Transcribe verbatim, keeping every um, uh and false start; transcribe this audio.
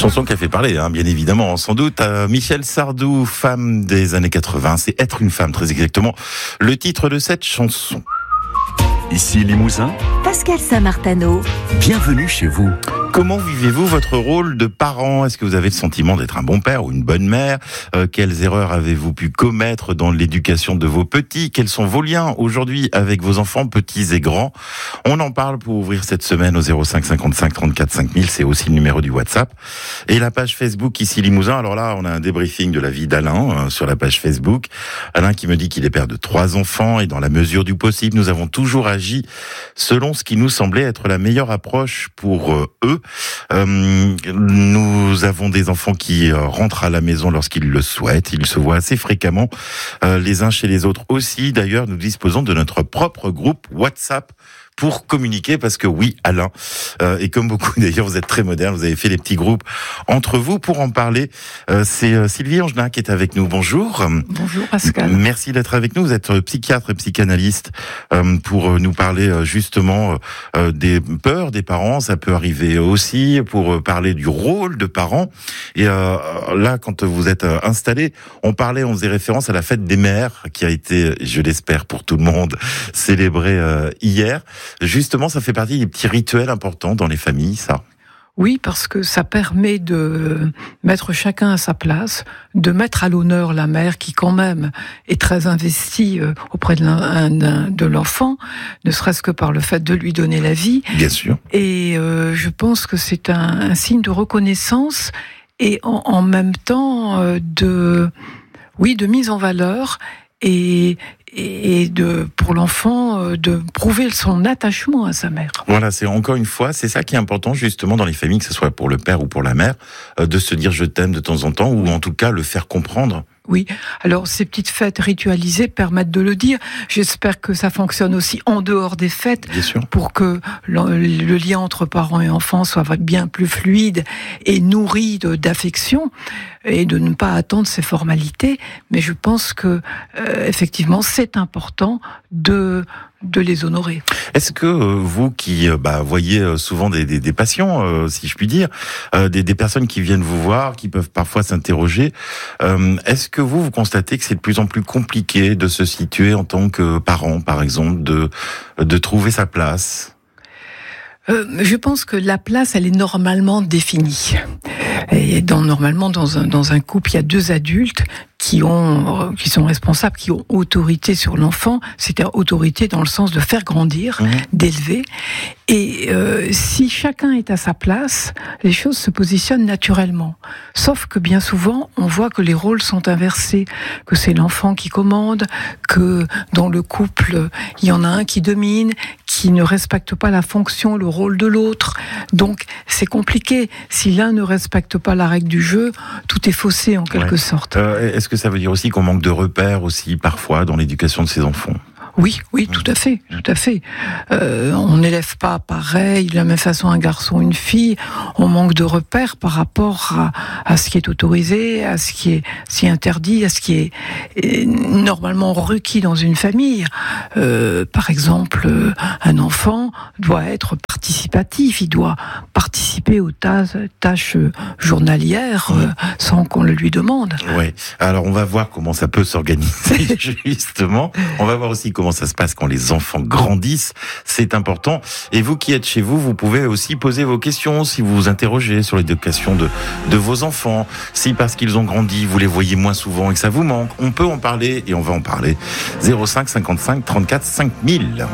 Chanson qui a fait parler, hein, bien évidemment, sans doute. Euh, Michel Sardou, femme des années quatre-vingts, c'est Être une femme, très exactement, le titre de cette chanson. Ici Limousin, Pascal Saint-Martano. Bienvenue chez vous. Comment vivez-vous votre rôle de parent ? Est-ce que vous avez le sentiment d'être un bon père ou une bonne mère ? euh, Quelles erreurs avez-vous pu commettre dans l'éducation de vos petits ? Quels sont vos liens aujourd'hui avec vos enfants, petits et grands ? On en parle pour ouvrir cette semaine au zéro cinq cinquante-cinq trente-quatre cinq mille, c'est aussi le numéro du WhatsApp. Et la page Facebook Ici Limousin. Alors là, on a un débriefing de la vie d'Alain hein, sur la page Facebook. Alain qui me dit qu'il est père de trois enfants et dans la mesure du possible, nous avons toujours agi selon ce qui nous semblait être la meilleure approche pour euh, eux. Euh, nous avons des enfants qui euh, rentrent à la maison lorsqu'ils le souhaitent. Ils se voient assez fréquemment, euh, les uns chez les autres aussi. D'ailleurs, nous disposons de notre propre groupe WhatsApp pour communiquer, parce que oui, Alain, euh, et comme beaucoup d'ailleurs, vous êtes très moderne, vous avez fait les petits groupes entre vous. Pour en parler, euh, c'est euh, Sylvie Angenin qui est avec nous. Bonjour. Bonjour Pascal. Merci d'être avec nous. Vous êtes psychiatre et psychanalyste euh, pour nous parler euh, justement euh, des peurs des parents. Ça peut arriver aussi pour euh, parler du rôle de parents. Et euh, là, quand vous êtes euh, installé, on parlait, on faisait référence à la fête des mères qui a été, je l'espère pour tout le monde, célébrée euh, hier. Justement, ça fait partie des petits rituels importants dans les familles, ça. Oui, parce que ça permet de mettre chacun à sa place, de mettre à l'honneur la mère qui, quand même, est très investie auprès de, de l'enfant, ne serait-ce que par le fait de lui donner la vie. Bien sûr. Et euh, je pense que c'est un, un signe de reconnaissance et en, en même temps de, oui, de mise en valeur et et de, pour l'enfant, de prouver son attachement à sa mère. Voilà, c'est encore une fois, c'est ça qui est important justement dans les familles, que ce soit pour le père ou pour la mère, de se dire je t'aime de temps en temps, ou en tout cas le faire comprendre. Oui, alors ces petites fêtes ritualisées permettent de le dire. J'espère que ça fonctionne aussi en dehors des fêtes, bien sûr, pour que le, le lien entre parents et enfants soit bien plus fluide et nourri de, d'affection, et de ne pas attendre ces formalités. Mais je pense que euh, effectivement, c'est important de de les honorer. Est-ce que euh, vous qui euh, bah, voyez euh, souvent des, des, des patients, euh, si je puis dire, euh, des, des personnes qui viennent vous voir, qui peuvent parfois s'interroger, euh, est-ce que vous, vous constatez que c'est de plus en plus compliqué de se situer en tant que parent, par exemple, de, de trouver sa place ? Euh, je pense que la place, elle est normalement définie. Et dans, normalement, dans un, dans un couple, il y a deux adultes qui ont, qui sont responsables, qui ont autorité sur l'enfant, c'est-à-dire autorité dans le sens de faire grandir, mmh. d'élever. Et euh, si chacun est à sa place, les choses se positionnent naturellement. Sauf que bien souvent, on voit que les rôles sont inversés, que c'est l'enfant qui commande, que dans le couple, il y en a un qui domine, qui ne respecte pas la fonction, le rôle de l'autre. Donc, c'est compliqué. Si l'un ne respecte pas la règle du jeu, tout est faussé en quelque ouais. sorte. Euh, est-ce que ça veut dire aussi qu'on manque de repères aussi, parfois, dans l'éducation de ses enfants ? Oui, oui, tout à fait, tout à fait. Euh, on n'élève pas pareil, de la même façon un garçon, une fille. On manque de repères par rapport à, à ce qui est autorisé, à ce qui est, ce qui est interdit, à ce qui est, est normalement requis dans une famille. Euh, par exemple, un enfant doit être participatif, il doit participer aux tâches, tâches journalières euh, sans qu'on le lui demande. Oui. Alors on va voir comment ça peut s'organiser justement. On va voir aussi comment ça se passe quand les enfants grandissent, c'est important. Et vous qui êtes chez vous, vous pouvez aussi poser vos questions si vous vous interrogez sur l'éducation de, de vos enfants. Si parce qu'ils ont grandi, vous les voyez moins souvent et que ça vous manque, on peut en parler et on va en parler. zéro cinq cinquante-cinq trente-quatre cinq mille.